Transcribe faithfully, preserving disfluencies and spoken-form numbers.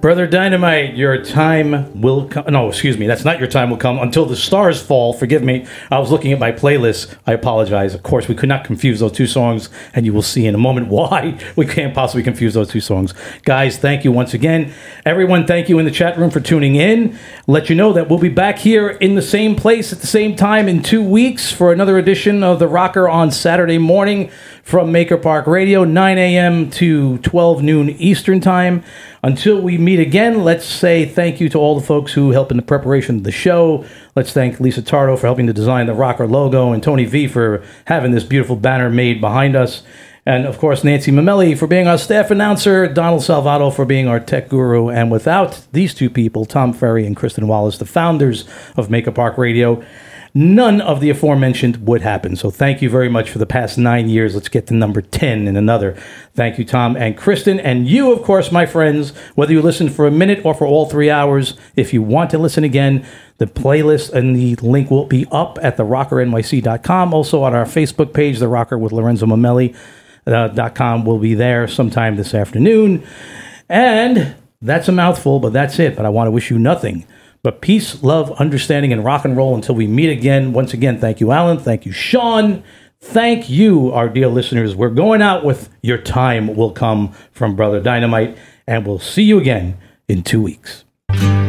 Brother Dynamite, your time will come. No, excuse me. That's not your time will come until the stars fall. Forgive me. I was looking at my playlist. I apologize. Of course, we could not confuse those two songs, and you will see in a moment why we can't possibly confuse those two songs. Guys, thank you once again. Everyone, thank you in the chat room for tuning in. Let you know that we'll be back here in the same place at the same time in two weeks for another edition of The Rocker on Saturday morning from Maker Park Radio, nine a.m. to twelve noon Eastern Time. Until we meet again, let's say thank you to all the folks who helped in the preparation of the show. Let's thank Lisa Tardo for helping to design the Rocker logo and Tony V for having this beautiful banner made behind us. And, of course, Nancy Mamelli for being our staff announcer, Donald Salvato for being our tech guru. And without these two people, Tom Ferry and Kristen Wallace, the founders of Maker Park Radio, none of the aforementioned would happen. So thank you very much for the past nine years. Let's get to number ten in another. Thank you, Tom and Kristen. And you, of course, my friends, whether you listen for a minute or for all three hours, if you want to listen again, the playlist and the link will be up at the rocker N Y C dot com. Also on our Facebook page, The Rocker with Lorenzo Mamelli uh, dot com will be there sometime this afternoon. And that's a mouthful, but that's it. But I want to wish you nothing but peace, love, understanding, and rock and roll until we meet again. Once again, thank you, Alan. Thank you, Sean. Thank you, our dear listeners. We're going out with Your Time Will Come from Brother Dynamite, and we'll see you again in two weeks.